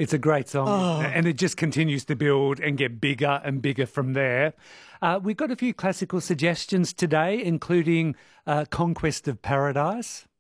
It's a great song, isn't it? And it just continues to build and get bigger and bigger from there. We've got a few classical suggestions today, including Conquest of Paradise.